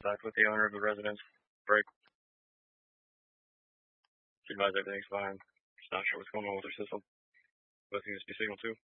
contact with the owner of the residence. Break. She advised everything's fine. Just not sure what's going on with her system. Both USB signal too.